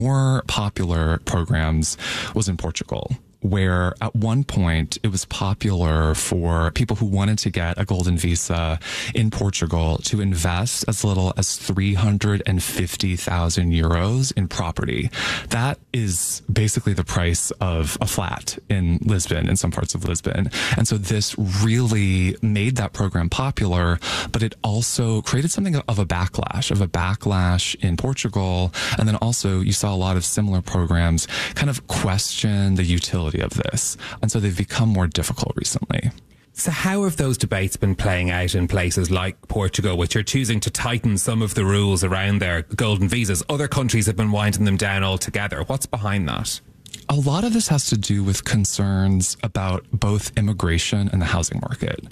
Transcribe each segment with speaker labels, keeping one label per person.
Speaker 1: more popular programs was in Portugal, where at one point it was popular for people who wanted to get a golden visa in Portugal to invest as little as 350,000 euros in property. That is basically the price of a flat in Lisbon, in some parts of Lisbon. And so this really made that program popular, but it also created something of a backlash in Portugal. And then also you saw a lot of similar programs kind of question the utility of this. And so they've become more difficult recently.
Speaker 2: So how have those debates been playing out in places like Portugal, which are choosing to tighten some of the rules around their golden visas? Other countries have been winding them down altogether. What's behind that?
Speaker 1: A lot of this has to do with concerns about both immigration and the housing market.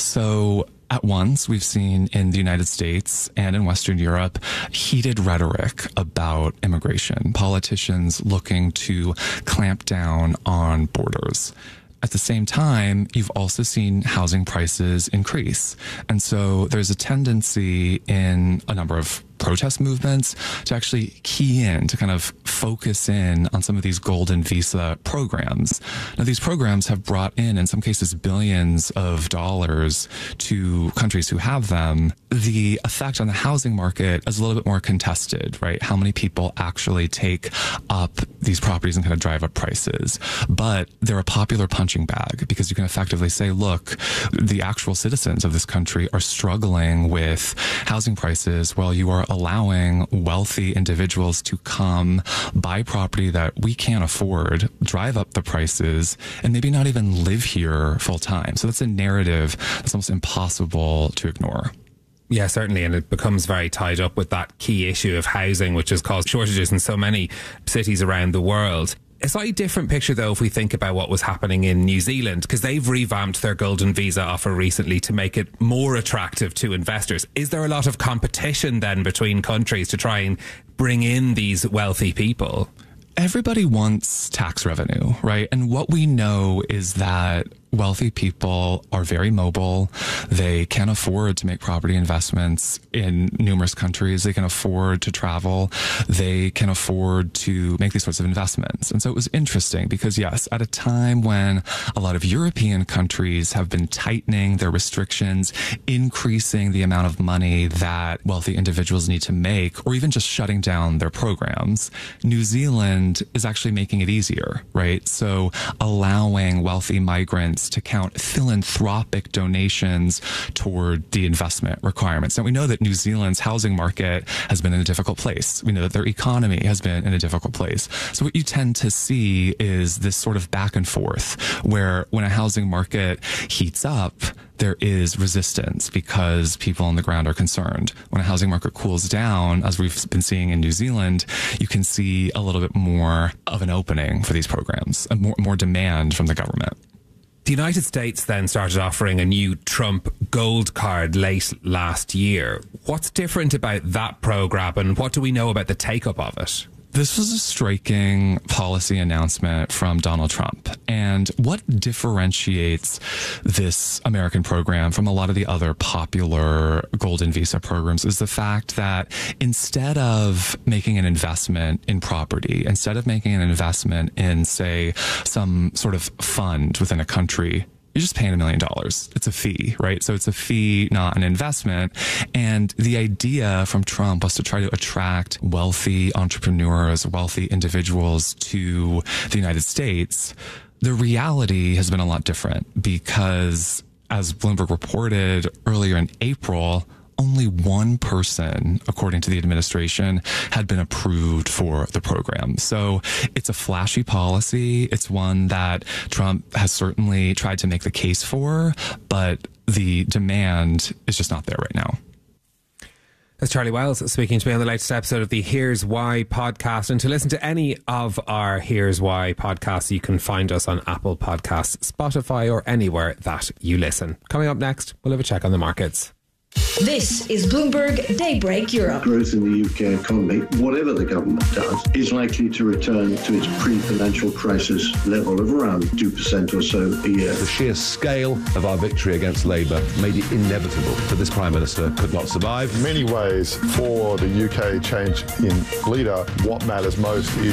Speaker 1: So at once, we've seen in the United States and in Western Europe heated rhetoric about immigration, politicians looking to clamp down on borders. At the same time, you've also seen housing prices increase. And so there's a tendency in a number of protest movements to actually key in, to kind of focus in on some of these golden visa programs. Now, these programs have brought in some cases, billions of dollars to countries who have them. The effect on the housing market is a little bit more contested, right? How many people actually take up these properties and kind of drive up prices? But they're a popular punching bag because you can effectively say, look, the actual citizens of this country are struggling with housing prices while you are allowing wealthy individuals to come buy property that we can't afford, drive up the prices, and maybe not even live here full time. So that's a narrative that's almost impossible to ignore.
Speaker 2: Yeah, certainly. And it becomes very tied up with that key issue of housing, which has caused shortages in so many cities around the world. A slightly different picture, though, if we think about what was happening in New Zealand, because they've revamped their golden visa offer recently to make it more attractive to investors. Is there a lot of competition then between countries to try and bring in these wealthy people?
Speaker 1: Everybody wants tax revenue, right? And what we know is that wealthy people are very mobile. They can afford to make property investments in numerous countries. They can afford to travel. They can afford to make these sorts of investments. And so it was interesting because, yes, at a time when a lot of European countries have been tightening their restrictions, increasing the amount of money that wealthy individuals need to make, or even just shutting down their programs, New Zealand is actually making it easier, right? So allowing wealthy migrants to count philanthropic donations toward the investment requirements. Now, we know that New Zealand's housing market has been in a difficult place. We know that their economy has been in a difficult place. So what you tend to see is this sort of back and forth where when a housing market heats up, there is resistance because people on the ground are concerned. When a housing market cools down, as we've been seeing in New Zealand, you can see a little bit more of an opening for these programs, more demand from the government.
Speaker 2: The United States then started offering a new Trump Gold Card late last year. What's different about that program and what do we know about the take-up of it?
Speaker 1: This was a striking policy announcement from Donald Trump. And what differentiates this American program from a lot of the other popular golden visa programs is the fact that instead of making an investment in property, instead of making an investment in, say, some sort of fund within a country, you're just paying $1 million. It's a fee, right? So it's a fee, not an investment. And the idea from Trump was to try to attract wealthy entrepreneurs, wealthy individuals to the United States. The reality has been a lot different because, as Bloomberg reported earlier in April, only one person, according to the administration, had been approved for the program. So it's a flashy policy. It's one that Trump has certainly tried to make the case for, but the demand is just not there right now.
Speaker 2: That's Charlie Wells speaking to me on the latest episode of the Here's Why podcast. And to listen to any of our Here's Why podcasts, you can find us on Apple Podcasts, Spotify, or anywhere that you listen. Coming up next, we'll have a check on the markets.
Speaker 3: This is Bloomberg Daybreak Europe.
Speaker 4: Growth in the UK economy, whatever the government does, is likely to return to its pre-financial crisis level of around 2% or so a year.
Speaker 5: The sheer scale of our victory against Labour made it inevitable that this Prime Minister could not survive.
Speaker 6: In many ways, for the UK change in leader, what matters most is